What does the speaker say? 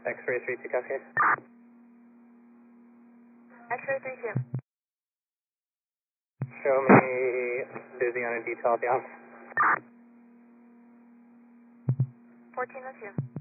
X-ray 32 Cascade. X-ray 32. Show me busy on a detail at the office. 1402.